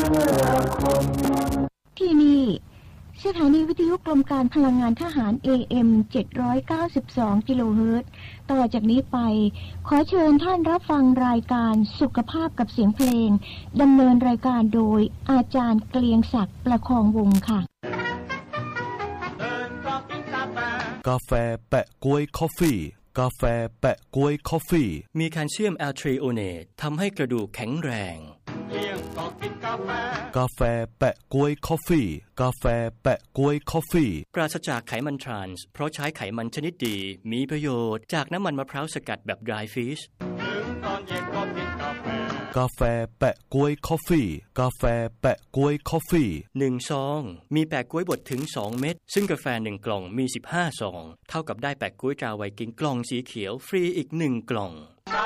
ที่นี่สถานีวิทยุกรมการพลังงานทหาร AM 792 กิโลเฮิรตซ์ต่อจากนี้ไปขอเชิญท่านรับฟังรายการสุขภาพกับเสียงเพลงดำเนินรายการโดยอาจารย์เกลียงศักดิ์ประคองวงศ์ค่ะกาแฟแปะก๊วยคอฟฟี่กาแฟแปะก๊วยคอฟฟี่มีแคลเซียมแอลทริโอเนตทำให้กระดูกแข็งแรงกาแฟแปะก๊วยคอฟฟี่กาแฟแปะก๊วยคอฟฟี่ปราศจากไขมันทรานส์เพราะใช้ไขมันชนิดดีมีประโยชน์จากน้ำมันมะพร้าวสกัดแบบ dry fish กาแฟแปะก๊วยคอฟฟี่กาแฟแปะก๊วยคอฟฟี่ 1ซองมีแปะก๊วยบดถึง2เม็ดซึ่งกาแฟ1กล่องมี15ซองเท่ากับได้แปะก๊วยตราไวกิ้งกล่องสีเขียวฟรีอีก1กล่อง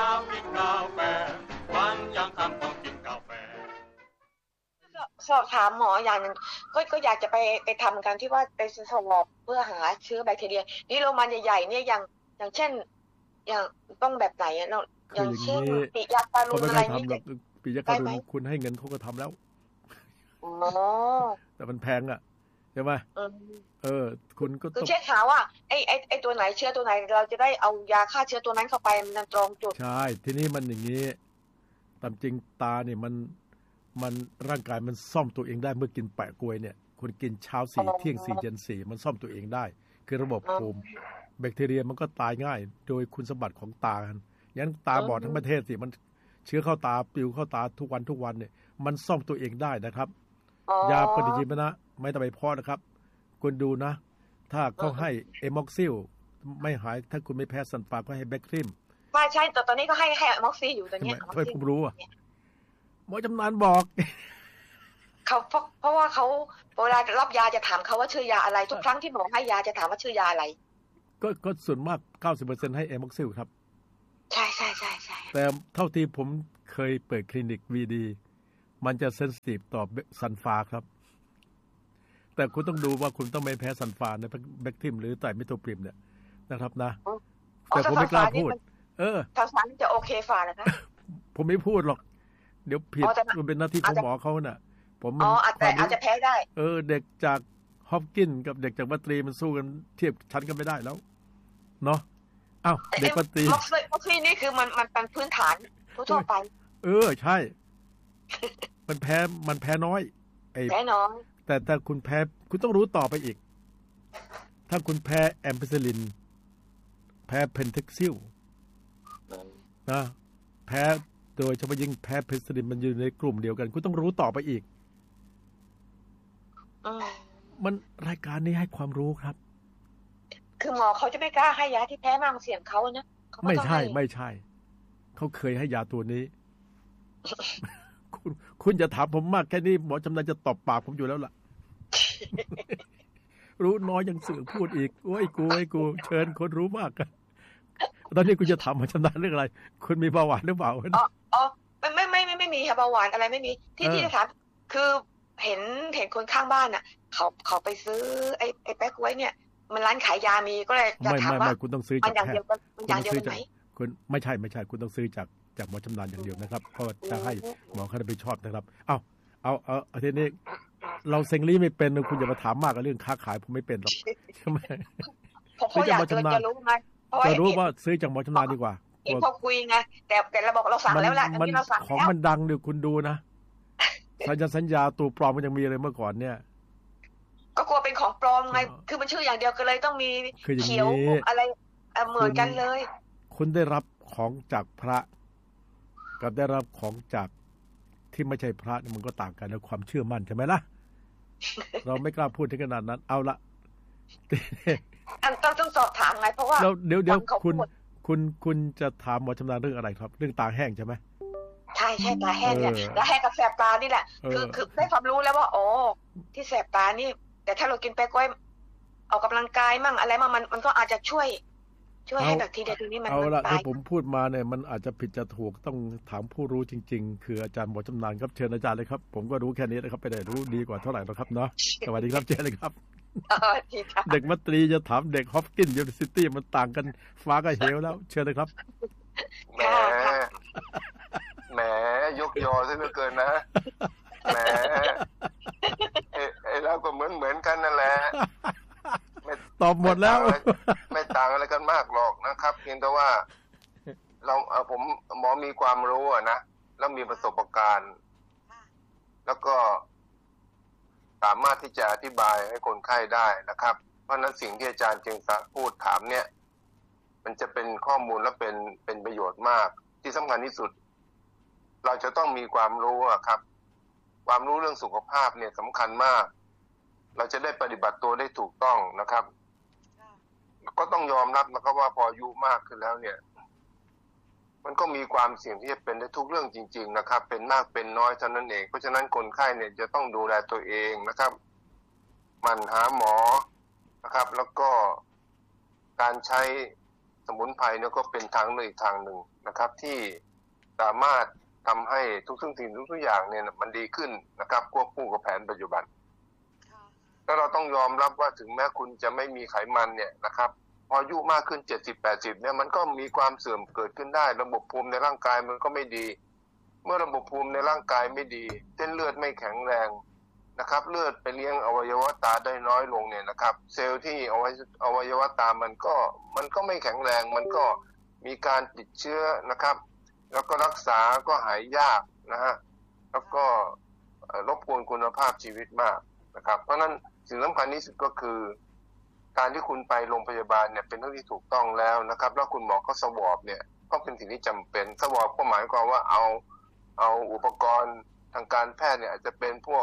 สอบถามหมออย่างนึงก็อยากจะไปทำกันที่ว่าไปสอบเพื่อหาเชื้อแบคทีเรียนี่โรงพยาบาลใหญ่ๆเนี่ยอย่างเช่นอย่างต้องแบบไหนอ่ะเราอย่างเช่นปิยะการุณอะไรนี่ปิยะการุณคุณให้เงินเขาก็ทำแล้วอ๋อแต่มันแพงอ่ะใช่ไหมคุณก็คือเช็คหาว่าไอ้ตัวไหนเชื้อตัวไหนเราจะได้เอายาฆ่าเชื้อตัวนั้นเข้าไปมันตรงจุดใช่ทีนี้มันอย่างนี้ตามจริงตาเนี่ยมันร่างกายมันซ่อมตัวเองได้เมื่อกินแปะกล้วยเนี่ยคุณกินเช้า4เที่ยง4เย็น4มันซ่อมตัวเองได้คือระบบภูมิแบคทีเรียมันก็ตายง่ายโดยคุณสมบัติของตางั้นตาบอดทั้งประเทศสิมันเชื้อเข้าตาปลิวเข้าตาทุกวันเนี่ยมันซ่อมตัวเองได้นะครับยาปฏิชีวนะไม่ต้องไปพอนะครับคุณดูนะถ้าเขาให้เอม็อกซิลไม่หายถ้าคุณไม่แพ้ซันฟาก็ให้แบคทีมใช่แต่ตอนนี้ก็ให้เอม็อกซิอยู่ตอนนี้ทำไมผมรู้อ่ะหมอจำนานบอกเขาเพราะว่าเขาเวลารับยาจะถามเขาว่าชื่อยาอะไรทุกครั้งที่หมอให้ยาจะถามว่าชื่อยาอะไรก็ส่วนมาก 90% ให้เอม็อกซิลครับใช่แต่เท่าที่ผมเคยเปิดคลินิก VD มันจะเซนซิทีฟต่อซันฟาครับแต่คุณต้องดูว่าคุณต้องไม่แพ้ซันฟาในแบคทีมหรือไตรเมโทปริมเนี่ยนะครับนะแต่ผมไม่กล้าพูดทางสารจะโอเคฝ่านะคะผมไม่พูดหรอกเดี๋ยวผิดมันเป็นหน้าที่ของหมอเขาน่ะผมอาจจะแพ้ได้เด็กจากฮอปกินกับเด็กจากมัตรีมันสู้กันเทียบชั้นกันไม่ได้แล้วเนาะอ้าวเด็กมัตรีม็อกซี่นี่คือมันเป็นพื้นฐานทั่วไปใช่มันแพ้น้อยแพ้น้อยแต่ถ้าคุณแพ้คุณต้องรู้ต่อไปอีกถ้าคุณแพ้แอมพิซิลินแพ้เพนเท็กซิลนะแพ้โดยเฉพาะยิ่งแพ้เพนซิลินมันอยู่ในกลุ่มเดียวกันคุณต้องรู้ต่อไปอีกมันรายการนี้ให้ความรู้ครับคือหมอเขาจะไม่กล้าให้ยาที่แพ้มากเสี่ยงเขานะไม่ใช่เขาเคยให้ยาตัวนี้ คุณจะถามผมมากแค่นี้หมอจำนานจะตอบปากผมอยู่แล้วล่ะ รู้น้อยยังสื่อพูดอีกโอ้ยกูเชิญคนรู้มากกันตอนนี้คุณจะถามหมอจำนานเรื่องอะไรคุณมีเบาหวานหรือเปล่าไม่มีค่ะเบาหวานอะไรไม่มีที่จะถามคือเห็นคนข้างบ้านน่ะเขาไปซื้อไอ้แป๊กไว้เนี่ยมันร้านขายยามีก็เลยจะถามว่าคุณต้องซื้อจากอย่างเดียวไหมคุณไม่ใช่คุณต้องซื้อจากหมอชำนาญอย่างเดียวนะครับเพราะจะให้หมอเขาได้ไปชอบนะครับเอาทีนี้เราเซ็งลี่ไม่เป็นคุณอย่ามาถามมากกับเรื่องค้าขายผมไม่เป็นหรอกใช่ไหมผมอยากจะรู้ไงจะรู้ว่าซื้อจากหมอชำนาญดีกว่าพอคุยไงแต่เราบอกเราสั่งแล้วแหละมันของมันดังเดี๋ยวคุณดูนะสัญญาตัวปลอมมันยังมีเลยเมื่อก่อนเนี่ยก็กลัวเป็นของปลอมไงคือมันชื่ออย่างเดียวกันเลยต้องมีเขียวอะไรเหมือนกันเลยคุณได้รับของจากพระกับได้รับของจากที่ไม่ใช่พระมันก็ต่างกันในความเชื่อมั่นใช่ไหมล่ะ เราไม่กล้าพูดถึงขนาดนั้นเอาละต้องสอบถามไงเพราะว่าเดี๋ยวคุณจะถามหมอชำนาญเรื่องอะไรครับเรื่องตาแห้งใช่ไหมใช่ตาแห้งเนี่ยตาแห้งกับแสบตานี่แหละคือได้ความรู้แล้วว่าอ๋อที่แสบตานี่แต่ถ้าเรากินแป๊กไว้ออกกำลังกายมั่งอะไรมั่งมันก็อาจจะช่วยให้แบคทีเรียตัวนี้มันเอาละที่ผมพูดมาเนี่ยมันอาจจะผิดจะถูกต้องถามผู้รู้จริงๆคืออาจารย์หมอชำนาญครับเชิญอาจารย์เลยครับผมก็รู้แค่นี้นะครับไปได้รู้ดีกว่าเท่าไหร่แล้วครับเนาะสวัสดีครับเชิญเลยครับเด็กมัตรีจะถามเด็กฮอปกินยูนิเวอร์ซิตี้มันต่างกันฟ้ากับเหวแล้วเชิญเลยครับแหมยกยอซะเหลือเกินนะแหมเราก็เหมือนกันนั่นแหละตอบหมดแล้วไม่ต่างอะไรกันมากหรอกนะครับเพียงแต่ว่าผมหมอมีความรู้นะแล้วมีประสบการณ์แล้วก็สามารถที่จะอธิบายให้คนไข้ได้นะครับเพราะนั้นสิ่งที่อาจารย์เจียงศักดิ์พูดถามเนี่ยมันจะเป็นข้อมูลและเป็นประโยชน์มากที่สำคัญที่สุดเราจะต้องมีความรู้ครับความรู้เรื่องสุขภาพเนี่ยสำคัญมากเราจะได้ปฏิบัติตัวได้ถูกต้องนะครับก็ต้องยอมรับนะครับว่าพออายุมากขึ้นแล้วเนี่ยมันก็มีความเสี่ยงที่จะเป็นได้ทุกเรื่องจริงๆนะครับเป็นมากเป็นน้อยเท่านั้นเองเพราะฉะนั้นคนไข้เนี่ยจะต้องดูแลตัวเองนะครับหมั่นหาหมอนะครับแล้วก็การใช้สมุนไพรเนี่ยก็เป็นทางเลือกอีกทางหนึ่งนะครับที่สามารถทำให้ทุกสิ่งทุกอย่างเนี่ยมันดีขึ้นนะครับควบคู่กับแผนปัจจุบันแล้วเราต้องยอมรับว่าถึงแม้คุณจะไม่มีไขมันเนี่ยนะครับพออายุมากขึ้น70-80เนี่ยมันก็มีความเสื่อมเกิดขึ้นได้ระบบภูมิในร่างกายมันก็ไม่ดีเมื่อระบบภูมิในร่างกายไม่ดีเส้นเลือดไม่แข็งแรงนะครับเลือดไปเลี้ยงอวัยวะตาได้น้อยลงเนี่ยนะครับเซลล์ที่อวัยวะตามันก็ไม่แข็งแรงมันก็มีการติดเชื้อนะครับแล้วก็รักษาก็หายยากนะฮะแล้วก็รบกวนคุณภาพชีวิตมากนะครับเพราะนั้นสิ่งสำคัญที่สุดก็คือการที่คุณไปโรงพยาบาลเนี่ยเป็นเรื่องที่ถูกต้องแล้วนะครับแล้วคุณหมอก็สวอปเนี่ยก็เป็นสิ่งที่จำเป็นสวอปก็หมายความว่าเอาอุปกรณ์ทางการแพทย์เนี่ยอาจจะเป็นพวก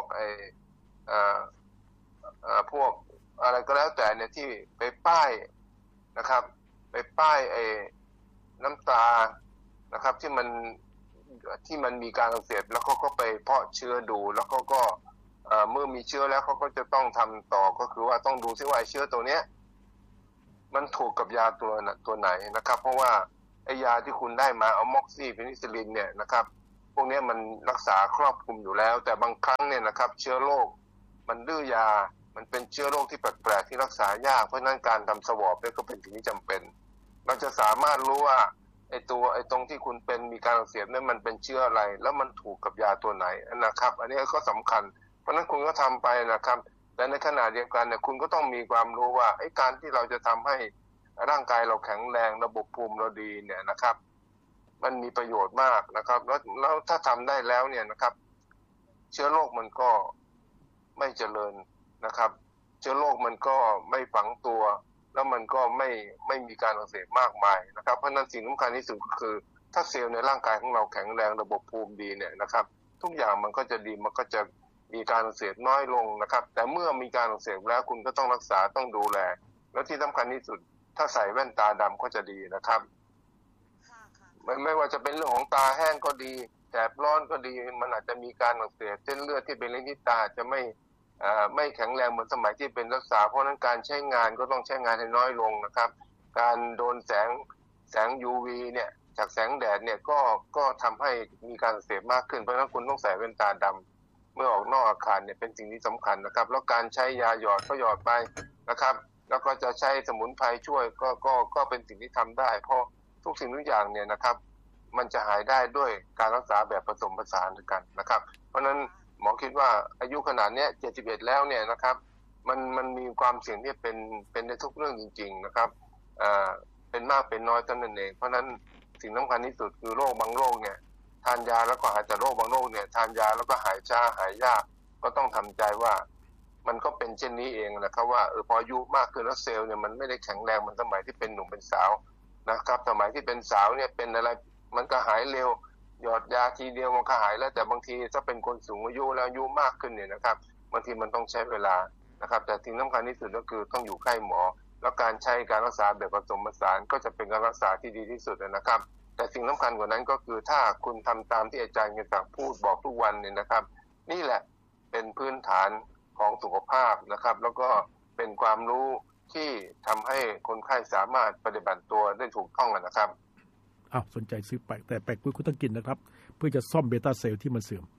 พวกอะไรก็แล้วแต่เนี่ยที่ไปป้ายนะครับไปป้ายน้ำตานะครับที่มันมีการอักเสบแล้วเขาก็ไปเพาะเชื้อดูแล้วเขาก็เมื่อมีเชื้อแล้วเขาก็จะต้องทำต่อก็คือว่าต้องดูซิว่าเชื้อตัวเนี้ยมันถูกกับยาตัวไหนนะครับเพราะว่าไอ้ยาที่คุณได้มาอะม็อกซี่เพนิซิลลินเนี่ยนะครับพวกนี้มันรักษาครอบคลุมอยู่แล้วแต่บางครั้งเนี่ยนะครับเชื้อโรคมันดื้อยามันเป็นเชื้อโรคที่แปลกๆที่รักษายากเพราะฉะนั้นการทำสวอปเนี่ยก็เป็นสิ่งที่จำเป็นเราจะสามารถรู้ว่าไอ้ตรงที่คุณเป็นมีการอักเสบเนี่ยมันเป็นเชื้ออะไรแล้วมันถูกกับยาตัวไหนนะครับอันนี้ก็สำคัญเพราะนั้นคุณก็ทำไปนะครับแต่ในขณะเดียวกันเนี่ยคุณก็ต้องมีความรู้ว่าไอ้การที่เราจะทำให้ร่างกายเราแข็งแรงระบบภูมิเราดีเนี่ยนะครับมันมีประโยชน์มากนะครับแล้วถ้าทำได้แล้วเนี่ยนะครับเชื้อโรคมันก็ไม่เจริญนะครับเชื้อโรคมันก็ไม่ฝังตัวแล้วมันก็ไม่มีการอักเสบมากมายนะครับเพราะนั้นสิ่งสำคัญที่สุดก็คือถ้าเซลล์ในร่างกายของเราแข็งแรงระบบภูมิดีเนี่ยนะครับทุกอย่างมันก็จะดีมันก็จะมีการอักเสบน้อยลงนะครับแต่เมื่อมีการอักเสบแล้วคุณก็ต้องรักษาต้องดูแลแล้วที่สำคัญที่สุดถ้าใส่แว่นตาดำก็จะดีนะครับไม่ว่าจะเป็นเรื่องของตาแห้งก็ดีแสบร้อนก็ดีมันอาจจะมีการอักเสบเส้นเลือดที่เป็นเลี้ยงที่ตาจะไม่แข็งแรงเหมือนสมัยที่เป็นรักษาเพราะนั้นการใช้งานก็ต้องใช้งานให้น้อยลงนะครับการโดนแสง UV เนี่ยจากแสงแดดเนี่ยก็ทำให้มีการอักเสบมากขึ้นเพราะฉะนั้นคุณต้องใส่แว่นตาดำเมื่อออกนอกอาคารเนี่ยเป็นสิ่งที่สำคัญนะครับแล้วการใช้ยาหยอดก็หยอดไปนะครับแล้วก็จะใช้สมุนไพรช่วยก็เป็นสิ่งที่ทำได้เพราะทุกสิ่งทุกอย่างเนี่ยนะครับมันจะหายได้ด้วยการรักษาแบบผสมผสานกันนะครับเพราะฉะนั้นหมอคิดว่าอายุขนาดนี้71แล้วเนี่ยนะครับมันมีความเสี่ยงที่เป็นได้ทุกเรื่องจริงๆนะครับเป็นมากเป็นน้อยเท่านั้นเองเพราะนั้นสิ่งสำคัญที่สุดคือโรคบางโรคเนี่ยทานยาแล้วก็หายแต่โรคบางโรคเนี่ยทานยาแล้วก็หายช้าหายยากก็ต้องทำใจว่ามันก็เป็นเช่นนี้เองนะครับว่าพออายุมากขึ้นแล้วเซลล์เนี่ยมันไม่ได้แข็งแรงเหมือนสมัยที่เป็นหนุ่มเป็นสาวนะครับสมัยที่เป็นสาวเนี่ยเป็นอะไรมันก็หายเร็วหยอดยาทีเดียวมันก็หายแล้วแต่บางทีถ้าเป็นคนสูงอายุแล้วอายุมากขึ้นเนี่ยนะครับบางทีมันต้องใช้เวลานะครับแต่สิ่งสำคัญที่สุดก็คือต้องอยู่ใกล้หมอแล้วการใช้การรักษาแบบผสมผสานก็จะเป็นการรักษาที่ดีที่สุดนะครับแต่สิ่งสำคัญกว่านั้นก็คือถ้าคุณทำตามที่อาจารย์เกียรติศักดิ์พูดบอกทุกวันเนี่ยนะครับนี่แหละเป็นพื้นฐานของสุขภาพนะครับแล้วก็เป็นความรู้ที่ทำให้คนไข้สามารถปฏิบัติตัวได้ถูกต้องนะครับสนใจซื้อแปลกแต่แปลกกุ้ยคุณต้องกินนะครับเพื่อจะซ่อมเบต้าเซลล์ที่มันเสื่อม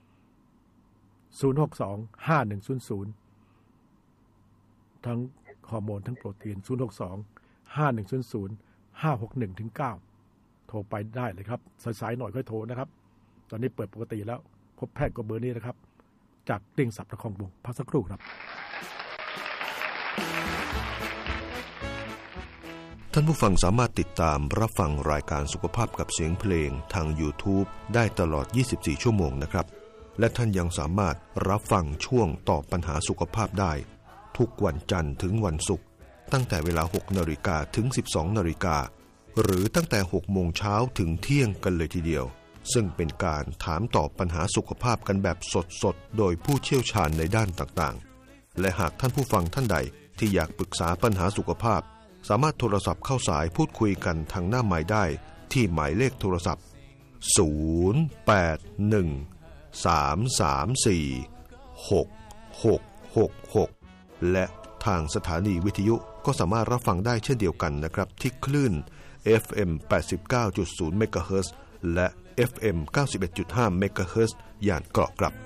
062-5100ทั้งฮอร์โมนทั้งโปรตีน062-5100-561-9โทรไปได้เลยครับสายๆหน่อยค่อยโทรนะครับตอนนี้เปิดปกติแล้วพบแพทย์ก็เบอร์นี้นะครับจากเกรียงศักดิ์ประคองวงศ์พักสักครู่ครับท่านผู้ฟังสามารถติดตามรับฟังรายการสุขภาพกับเสียงเพลงทาง YouTube ได้ตลอด 24 ชั่วโมงนะครับและท่านยังสามารถรับฟังช่วงตอบปัญหาสุขภาพได้ทุกวันจันทร์ถึงวันศุกร์ตั้งแต่เวลา 6 นาฬิกาถึง 12 นาฬิกาหรือตั้งแต่ 6 โมงเช้าถึงเที่ยงกันเลยทีเดียวซึ่งเป็นการถามตอบปัญหาสุขภาพกันแบบสดๆโดยผู้เชี่ยวชาญในด้านต่างๆและหากท่านผู้ฟังท่านใดที่อยากปรึกษาปัญหาสุขภาพสามารถโทรศัพท์เข้าสายพูดคุยกันทางหน้าไมค์ได้ที่หมายเลขโทรศัพท์0813346666และทางสถานีวิทยุก็สามารถรับฟังได้เช่นเดียวกันนะครับที่คลื่น FM 89.0 เมกะเฮิรตซ์และ FM 91.5 เมกะเฮิรตซ์ย่านเกาะกลับ